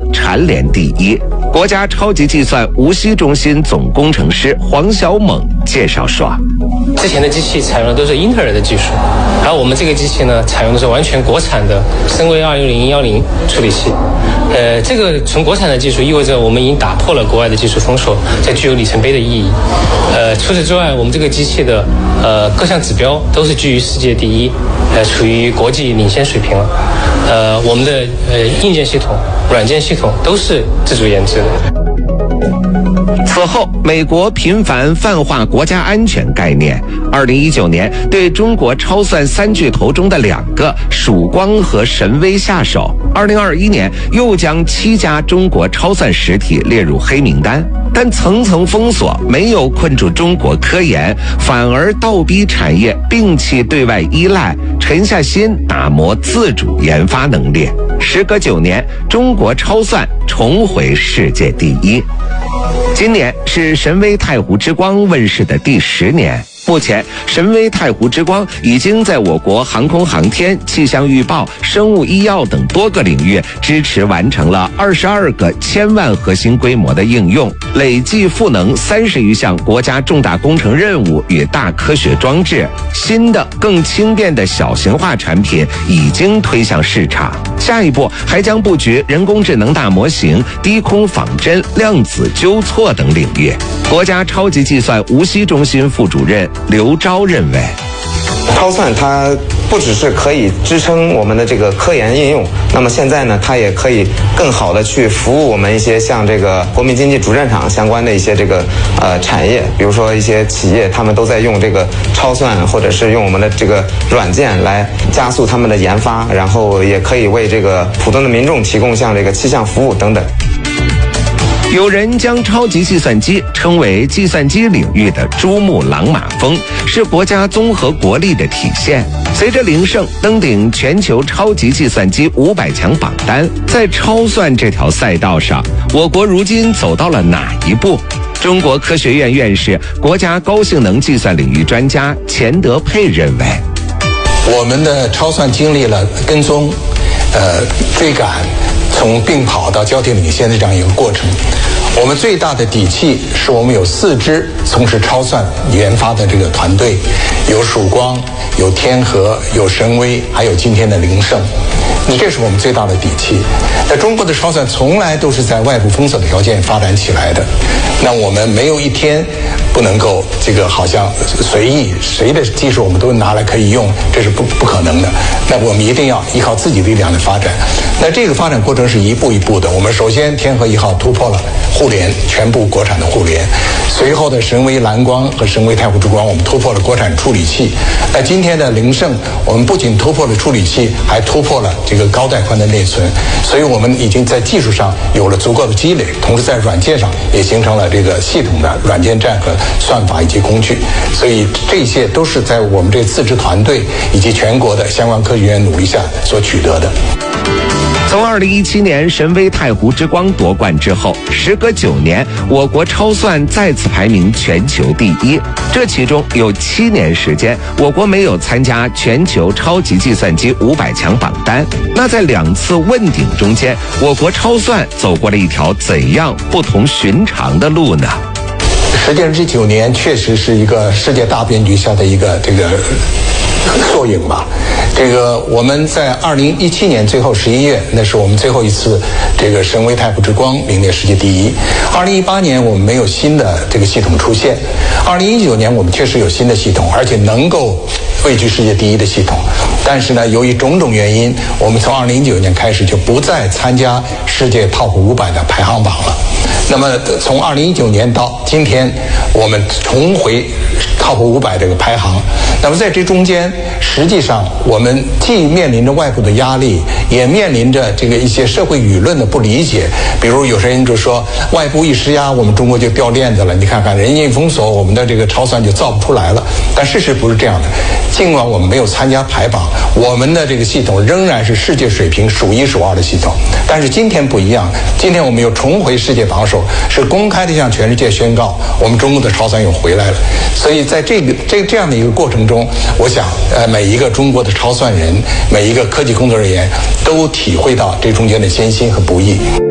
蝉联第一。国家超级计算无锡中心总工程师黄小猛介绍说， 之前的机器采用的都是英特尔的技术，然后我们这个机器呢，采用的是完全国产的深威26010处理器。这个纯国产的技术意味着我们已经打破了国外的技术封锁，这具有里程碑的意义。除此之外，我们这个机器的各项指标都是居于世界第一，处于国际领先水平了。我们的硬件系统、软件系统都是自主研制的。 此后，美国频繁泛化国家安全概念。2019年，对中国超算三巨头中的2个曙光和神威下手。2021年，又将7家中国超算实体列入黑名单。但层层封锁没有困住中国科研，反而倒逼产业摒弃对外依赖，沉下心打磨自主研发能力。时隔9年，中国超算重回世界第一。今年是神威太湖之光问世的第10年。目前，神威太湖之光已经在我国航空航天、气象预报、生物医药等多个领域支持完成了22个1000万核心规模的应用，累计赋能30余项国家重大工程任务与大科学装置。新的、更轻便的小型化产品已经推向市场，下一步还将布局人工智能大模型、低空仿真、量子纠错等领域。国家超级计算无锡中心副主任刘钊认为， 超算它不只是可以支撑我们的这个科研应用，那么现在呢，它也可以更好的去服务我们一些像这个国民经济主战场相关的一些这个产业，比如说一些企业，他们都在用这个超算，或者是用我们的这个软件来加速他们的研发，然后也可以为这个普通的民众提供像这个气象服务等等。 有人将超级计算机称为计算机领域的珠穆朗玛峰，是国家综合国力的体现。随着凌盛登顶全球超级计算机500强榜单，在超算这条赛道上，我国如今走到了哪一步？中国科学院院士、国家高性能计算领域专家钱德佩认为， 我们的超算经历了跟踪、追赶，从并跑到交替领先的这样一个过程。我们最大的底气是我们有4支从事超算研发的这个团队，有曙光，有天河，有神威，还有今天的凌盛。这是我们最大的底气。那中国的超算从来都是在外部封锁的条件发展起来的，那我们没有一天不能够这个好像随意谁的技术我们都拿来可以用，这是不可能的。那我们一定要依靠自己力量的发展。那这个发展过程是一步一步的。我们首先天河1号突破了互联，全部国产的互联。随后的神威蓝光和神威太湖之光，我们突破了国产处理器。那今天的凌盛，我们不仅突破了处理器，还突破了这个高带宽的内存。所以我们已经在技术上有了足够的积累，同时在软件上也形成了这个系统的软件站和算法以及工具。所以这些都是在我们这4支团队以及全国的相关科学院努力下所取得的。 从2017年神威太湖之光夺冠之后，时隔9年，我国超算再次排名全球第一。这其中有7年时间，我国没有参加全球超级计算机500强榜单。那在2次问鼎中间，我国超算走过了一条怎样不同寻常的路呢？ 实际上这9年确实是一个世界大变局下的一个这个缩影吧。这个我们在2017年最后11月，那是我们最后一次这个神威太湖之光名列世界第一。2018年我们没有新的这个系统出现，2019年我们确实有新的系统，而且能够位居世界第一的系统。但是呢，由于种种原因，我们从2019年开始就不再参加世界 TOP 500的排行榜了。那么从2019年到今天，我们重回 TOP 500这个排行。那么在这中间，实际上我们既面临着外部的压力，也面临着这个一些社会舆论的不理解。比如有些人就说，外部一施压，我们中国就掉链子了。你看看人家一封锁，我们的这个超算就造不出来了。但事实不是这样的。尽管我们没有参加排榜，我们的这个系统仍然是世界水平数1数2的系统。但是今天不一样，今天我们又重回世界榜首，是公开的向全世界宣告，我们中国的超算又回来了。所以在这样的一个过程中，我想每一个中国的超算人，每一个科技工作人员都体会到这中间的艰辛和不易。